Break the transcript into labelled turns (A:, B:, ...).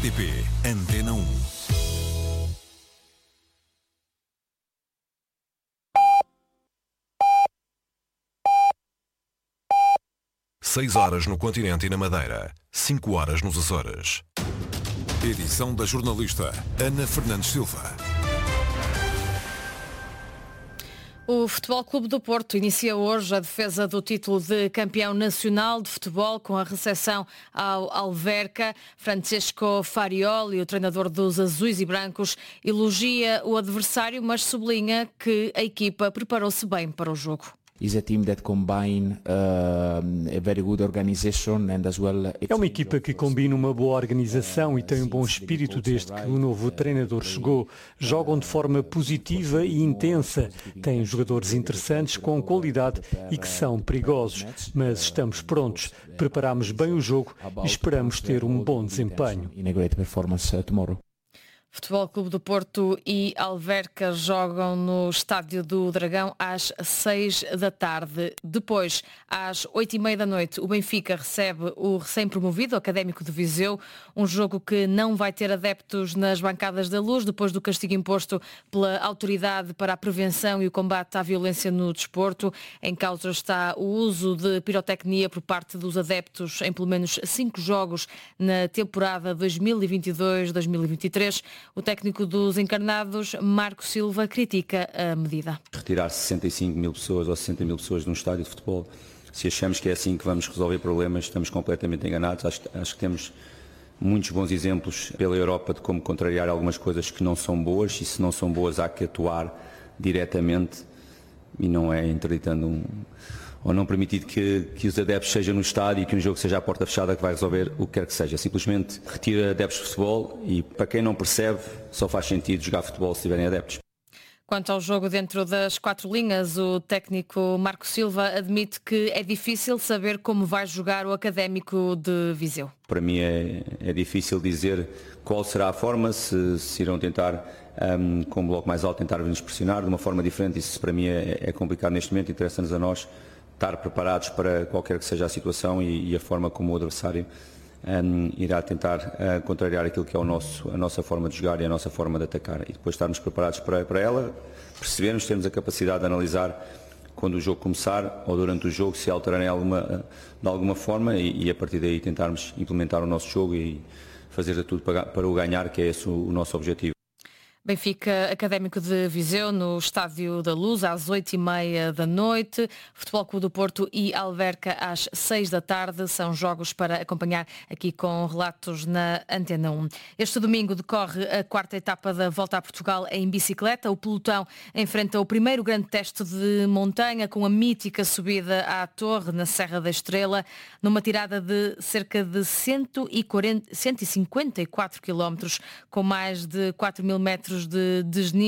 A: RTP Antena 1. Seis horas no continente e na Madeira, 5 horas nos Açores. Edição da jornalista Ana Fernandes Silva.
B: O Futebol Clube do Porto inicia hoje a defesa do título de campeão nacional de futebol com a recepção ao Alverca. Francesco Farioli, o treinador dos azuis e brancos, elogia o adversário, mas sublinha que a equipa preparou-se bem para o jogo.
C: É uma equipa que combina uma boa organização e tem um bom espírito desde que o novo treinador chegou. Jogam de forma positiva e intensa. Têm jogadores interessantes, com qualidade e que são perigosos. Mas estamos prontos. Preparamos bem o jogo e esperamos ter um bom desempenho.
B: Futebol Clube do Porto e Alverca jogam no Estádio do Dragão às 6 da tarde. Depois, às 8h30 da noite, o Benfica recebe o recém-promovido Académico de Viseu, um jogo que não vai ter adeptos nas bancadas da Luz, depois do castigo imposto pela Autoridade para a Prevenção e o Combate à Violência no Desporto. Em causa está o uso de pirotecnia por parte dos adeptos em pelo menos 5 jogos na temporada 2022-2023. O técnico dos encarnados, Marco Silva, critica a medida.
D: Retirar 65 mil pessoas ou 60 mil pessoas de um estádio de futebol, se achamos que é assim que vamos resolver problemas, estamos completamente enganados. Acho que temos muitos bons exemplos pela Europa de como contrariar algumas coisas que não são boas, e se não são boas há que atuar diretamente e não é interditando ou não permitir que os adeptos sejam no estádio e que um jogo seja à porta fechada que vai resolver o que quer que seja. Simplesmente retira adeptos de futebol e, para quem não percebe, só faz sentido jogar futebol se tiverem adeptos.
B: Quanto ao jogo dentro das 4 linhas, o técnico Marco Silva admite que é difícil saber como vai jogar o Académico de Viseu.
D: Para mim é difícil dizer qual será a forma, se irão tentar, com um bloco mais alto, tentar nos pressionar de uma forma diferente. Isso para mim é complicado neste momento. Interessa-nos a nós estar preparados para qualquer que seja a situação e a forma como o adversário irá tentar contrariar aquilo que é a nossa forma de jogar e a nossa forma de atacar. E depois estarmos preparados para ela, percebermos, termos a capacidade de analisar quando o jogo começar ou durante o jogo se alterarem de alguma forma e a partir daí tentarmos implementar o nosso jogo e fazer de tudo para o ganhar, que é esse o nosso objetivo.
B: Benfica Académico de Viseu no Estádio da Luz às 8h30 da noite. Futebol Clube do Porto e Alverca às 6 da tarde. São jogos para acompanhar aqui com relatos na Antena 1. Este domingo decorre a 4ª etapa da Volta a Portugal em bicicleta. O pelotão enfrenta o primeiro grande teste de montanha com a mítica subida à Torre na Serra da Estrela, numa tirada de cerca de 154 km, com mais de 4.000 metros de desnível.